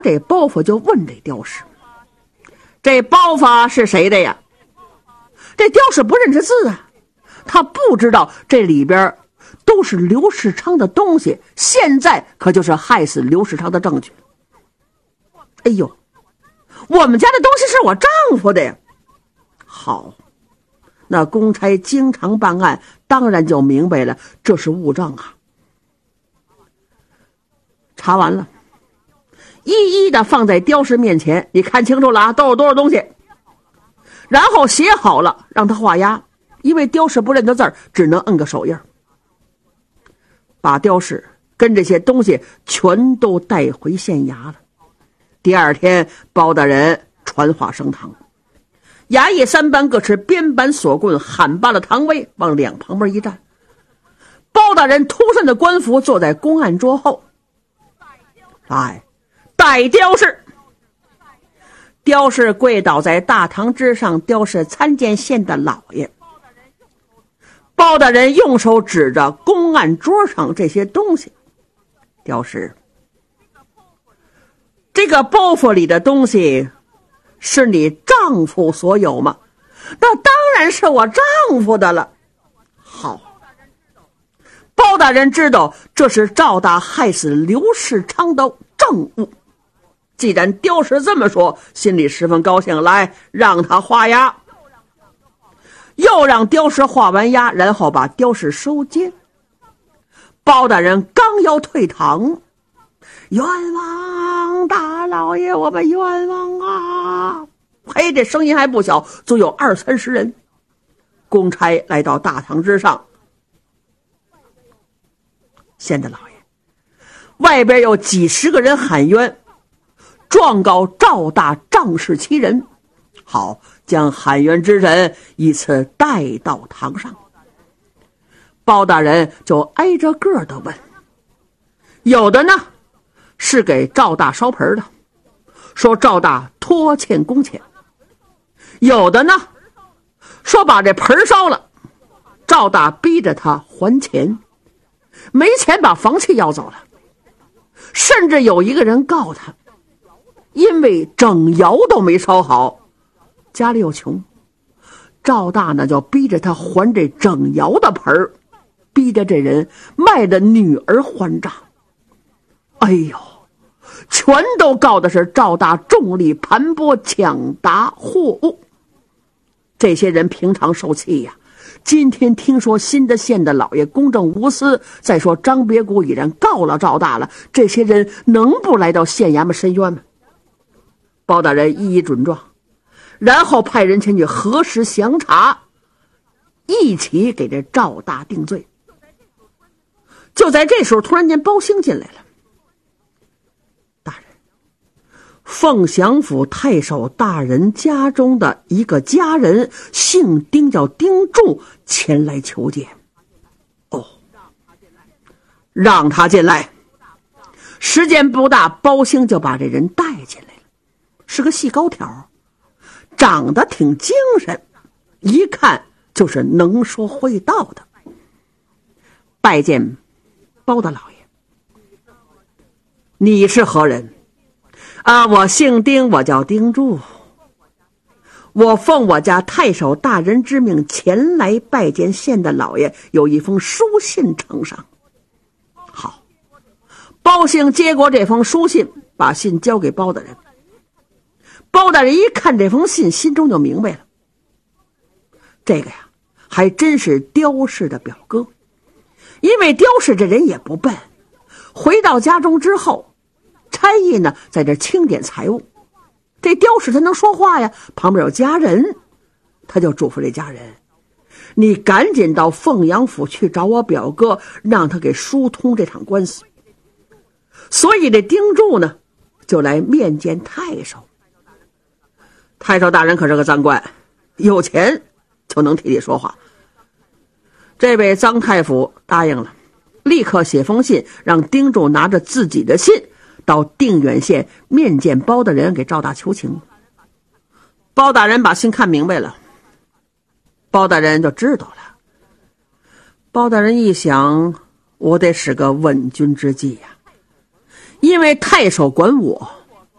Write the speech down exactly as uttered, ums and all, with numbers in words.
这包袱就问这雕饰：“这包袱是谁的呀？”这雕饰不认识字啊，他不知道这里边都是刘世昌的东西，现在可就是害死刘世昌的证据。哎呦，我们家的东西是我丈夫的呀！好，那公差经常办案，当然就明白了，这是物证啊。查完了，一一的放在雕饰面前，你看清楚了啊，都有多少东西。然后写好了，让他画押，因为雕饰不认得字儿，只能摁个手印。把雕饰跟这些东西全都带回县衙了。第二天，包大人传话升堂，衙役三班各持鞭板锁棍，喊罢了堂威，往两旁边一站。包大人秃身的官府坐在公案桌后，来带雕饰。雕饰跪倒在大堂之上，雕饰参见县的老爷。包大人用手指着公案桌上这些东西，雕饰，这个包袱里的东西是你丈夫所有吗？那当然是我丈夫的了。好，包大人知道这是赵大害死刘世昌的证物。既然雕饰这么说，心里十分高兴，来让他画押。又让雕饰画完押，然后把雕饰收监。包大人刚要退堂，冤枉大老爷，我们冤枉啊！嘿，这声音还不小，足有二三十人。公差来到大堂之上，县的老爷，外边有几十个人喊冤，状告赵大仗势欺人。好，将喊冤之人依次带到堂上。包大人就挨着个的问，有的呢是给赵大烧盆的，说赵大拖欠工钱；有的呢说把这盆烧了，赵大逼着他还钱，没钱把房契要走了。甚至有一个人告他，因为整窑都没烧好，家里又穷，赵大呢就逼着他还这整窑的盆儿，逼着这人卖的女儿还账。哎呦，全都告的是赵大重力盘剥抢答货物。这些人平常受气呀，今天听说新的县的老爷公正无私，再说张别谷已然告了赵大了，这些人能不来到县衙门申冤吗？包大人一一准状，然后派人前去核实详查，一起给这赵大定罪。就在这时候，突然间包兴进来了。大人，凤翔府太守大人家中的一个家人，姓丁，叫丁柱，前来求见。哦，让他进来。时间不大，包兴就把这人带进来了。是个细高条，长得挺精神，一看就是能说会道的。拜见包大老爷。你是何人？啊，我姓丁，我叫丁柱。我奉我家太守大人之命前来拜见县的老爷，有一封书信呈上。好，包兴接过这封书信，把信交给包大人。包大人一看这封信，心中就明白了，这个呀还真是刁氏的表哥。因为刁氏这人也不笨，回到家中之后，差役呢在这清点财物。这刁氏他能说话呀，旁边有家人，他就嘱咐这家人，你赶紧到凤阳府去找我表哥，让他给疏通这场官司。所以这丁柱呢就来面见太守。太守大人可是个赃官，有钱就能替你说话。这位臧太府答应了，立刻写封信，让丁柱拿着自己的信到定远县面见包大人，给赵大求情。包大人把信看明白了，包大人就知道了。包大人一想，我得使个稳军之计呀，因为太守管我，